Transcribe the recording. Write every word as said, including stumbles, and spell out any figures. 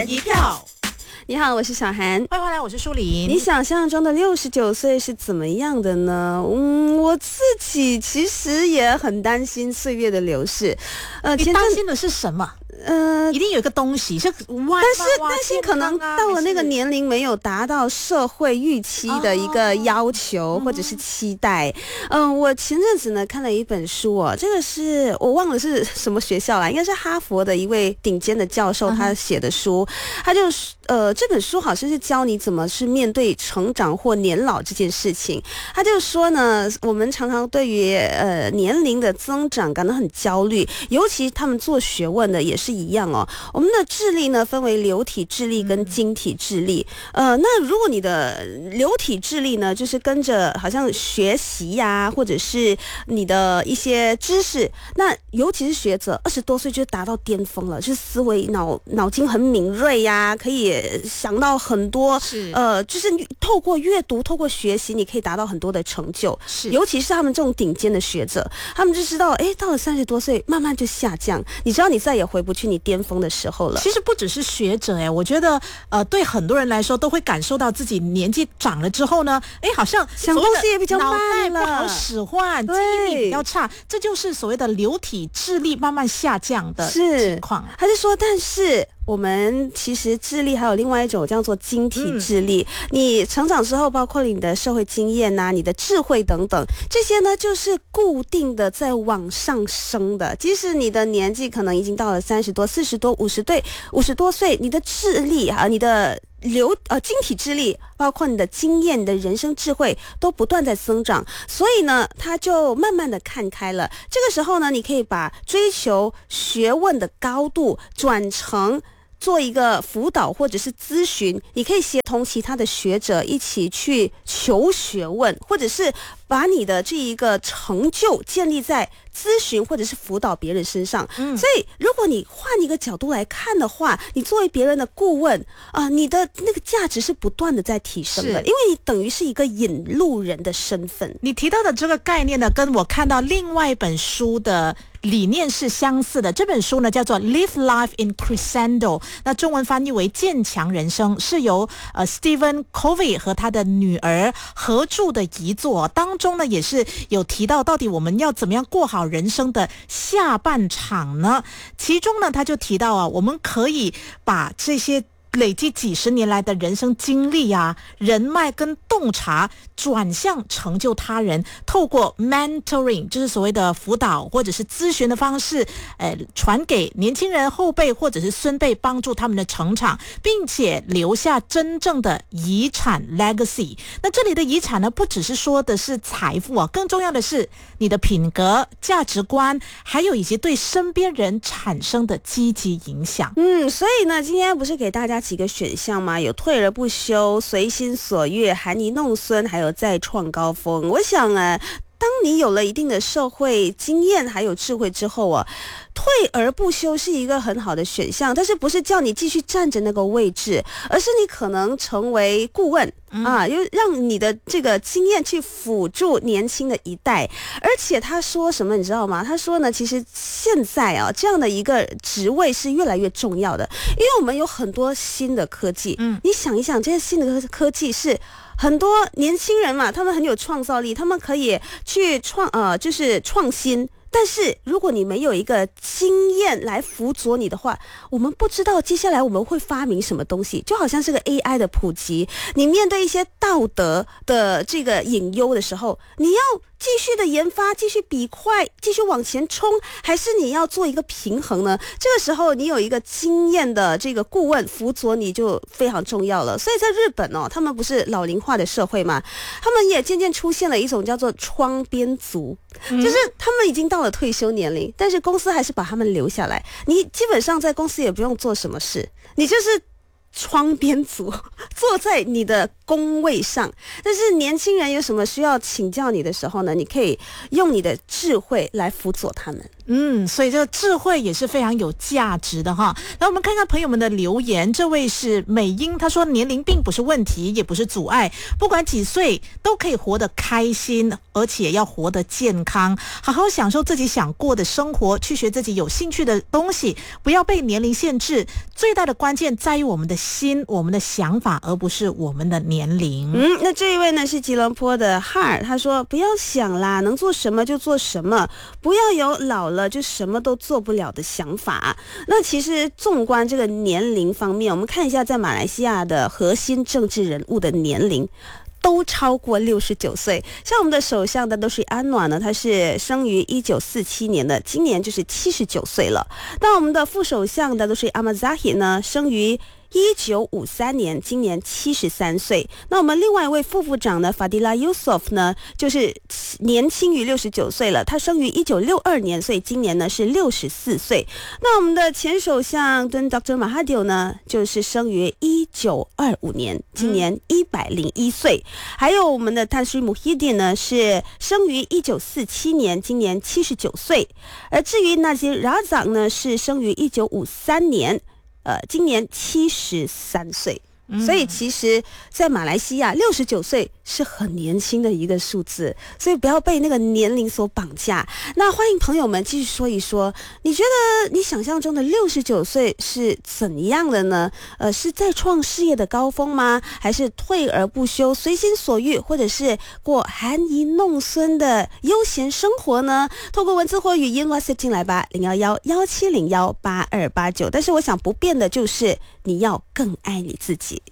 人一票。 你好，我是小涵， 欢迎回来，我是舒琳。 你想象中的六十九岁是怎么样的呢？嗯，我自己其实也很担心岁月的流逝。 呃，你担心的是什么？呃，一定有一个东西是挖， 但是担心可能到了那个年龄没有达到社会预期的一个要求、哦、或者是期待。嗯、呃，我前阵子呢看了一本书哦，这个是我忘了是什么学校啦，应该是哈佛的一位顶尖的教授他写的书，嗯、他就呃这本书好像是教你怎么去面对成长或年老这件事情。他就说呢，我们常常对于呃年龄的增长感到很焦虑，尤其他们做学问的也是一样哦。我们的智力呢分为流体智力跟晶体智力。呃，那如果你的流体智力呢，就是跟着好像学习呀、啊，或者是你的一些知识，那尤其是学者，二十多岁就达到巅峰了，就是思维脑脑筋很敏锐呀、啊，可以想到很多，呃，就是透过阅读、透过学习，你可以达到很多的成就。是，尤其是他们这种顶尖的学者，他们就知道，哎，到了三十多岁，慢慢就下降，你知道你再也回不去你巅峰的时候了。 其实不只是学者哎，我觉得呃，对很多人来说都会感受到自己年纪长了之后呢，哎，好像想东西也比较慢了， 脑袋不好使唤，记忆力比较差，这就是所谓的流体智力慢慢下降的情况。 他就说，但是我们其实智力还有另外一种叫做晶体智力、嗯、你成长之后包括你的社会经验啊，你的智慧等等，这些呢就是固定的在往上升的，即使你的年纪可能已经到了三十多、四十多、五十对五十多岁，你的智力啊，你的流呃晶体智力，包括你的经验、你的人生智慧都不断在增长，所以呢他就慢慢的看开了。这个时候呢，你可以把追求学问的高度转成做一个辅导或者是咨询，你可以协同其他的学者一起去求学问，或者是把你的这一个成就建立在咨询或者是辅导别人身上。嗯，所以如果你换一个角度来看的话，你作为别人的顾问啊、呃，你的那个价值是不断的在提升的，因为你等于是一个引路人的身份。 你提到的这个概念呢，跟我看到另外一本书的理念是相似的。这本书呢叫做 Live Life in Crescendo， 那中文翻译为渐强人生，是由呃 Stephen Covey 和他的女儿合著的遗作，当中呢也是有提到到底我们要怎么样过好人生的下半场呢？其中呢他就提到啊，我们可以把这些累积几十年来的人生经历啊、人脉跟洞察转向成就他人，透过 mentoring 就是所谓的辅导或者是咨询的方式，呃，传给年轻人后辈或者是孙辈，帮助他们的成长，并且留下真正的遗产 legacy。 那这里的遗产呢，不只是说的是财富啊，更重要的是你的品格、价值观，还有以及对身边人产生的积极影响。 嗯，所以呢，今天不是给大家几个选项吗？有退而不休、随心所欲、含饴弄孙，还有再创高峰。我想啊，当你有了一定的社会经验还有智慧之后啊，退而不休是一个很好的选项，但是不是叫你继续站着那个位置，而是你可能成为顾问、嗯、啊，又让你的这个经验去辅助年轻的一代。而且他说什么你知道吗？他说呢，其实现在啊这样的一个职位是越来越重要的，因为我们有很多新的科技。嗯，你想一想，这些新的科技是很多年轻人嘛，他们很有创造力，他们可以去创呃，就是创新。但是如果你没有一个经验来辅佐你的话，我们不知道接下来我们会发明什么东西。就好像这个 A I 的普及，你面对一些道德的这个隐忧的时候，你要继续的研发，继续比快，继续往前冲，还是你要做一个平衡呢？这个时候你有一个经验的这个顾问辅佐你就非常重要了。所以在日本哦，他们不是老龄化的社会嘛，他们也渐渐出现了一种叫做窗边族、嗯、就是他们已经到了退休年龄，但是公司还是把他们留下来，你基本上在公司也不用做什么事，你就是窗边族，坐在你的工位上。但是年轻人有什么需要请教你的时候呢，你可以用你的智慧来辅佐他们。 嗯，所以这个智慧也是非常有价值的哈。那我们看看朋友们的留言，这位是美英，她说年龄并不是问题，也不是阻碍，不管几岁都可以活得开心，而且要活得健康，好好享受自己想过的生活，去学自己有兴趣的东西，不要被年龄限制。最大的关键在于我们的心，我们的想法，而不是我们的年龄。 嗯，那这一位呢是吉隆坡的哈尔，他说不要想啦，能做什么就做什么，不要有老了就什么都做不了的想法。那其实纵观这个年龄方面，我们看一下在马来西亚的核心政治人物的年龄都超过六十九岁，像我们的首相的都是安暖呢，他是生于一九四七年的，今年就是七十九岁了。那我们的副首相的都是阿马扎希呢，生于一九五三年，今年七十三岁。那我们另外一位副部长呢，法迪拉尤索夫呢，就是年轻于六十九岁了，他生于一九六二年，所以今年呢是六十四岁。那我们的前首相敦 Doctor Mahathir 呢，就是生于一九二五年，今年一百零一岁。嗯、还有我们的Tan Sri Muhyiddin 呢，是生于一九四七年，今年七十九岁。而至于那些 Razak 呢，是生于一九五三年。呃，今年七十三岁，所以其实在马来西亚六十九岁是很年轻的一个数字，所以不要被那个年龄所绑架。那欢迎朋友们继续说一说，你觉得你想象中的六十九岁是怎样的呢？呃，是再创事业的高峰吗？还是退而不休，随心所欲，或者是过含饴弄孙的悠闲生活呢？透过文字或语音 WhatsApp 进来吧，零一一一七零一八二八九。但是我想不变的就是你要更爱你自己。